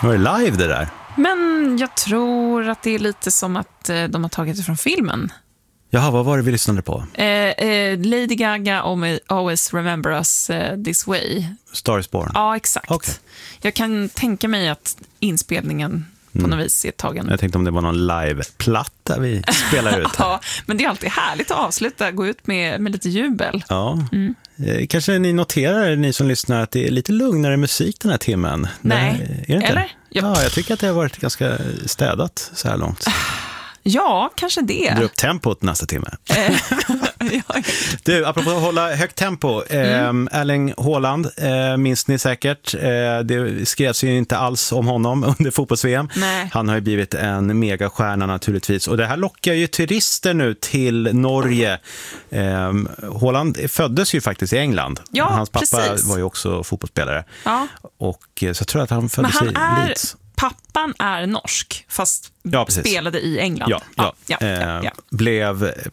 Var det live det där? Men jag tror att det är lite som att de har tagit det från filmen. Jaha, vad var det vi lyssnade på? Lady Gaga, Always Remember Us This Way. Star is Born? Ja, exakt. Okay. Jag kan tänka mig att inspelningen på något vis är tagen. Jag tänkte om det var någon live-platta vi spelar ut här. Ja, men det är alltid härligt att avsluta, gå ut med lite jubel. Ja, kanske ni noterar, ni som lyssnar, att det är lite lugnare musik den här timmen. Nej, är det inte? Eller? Ja, jag tycker att det har varit ganska städat så här långt. Ja, kanske det. Dra upp tempot nästa timme. Ja. Du, apropå att hålla högt tempo, Erling Haaland, minns ni säkert. Det skrevs ju inte alls om honom under fotbolls-VM. Nej. Han har ju blivit en megastjärna naturligtvis. Och det här lockar ju turister nu till Norge. Haaland föddes ju faktiskt i England. Ja, hans pappa precis. var ju också fotbollsspelare. Ja. Och så jag tror att han föddes i Leeds. Pappan är norsk, fast Ja, spelade i England. Ja. Blev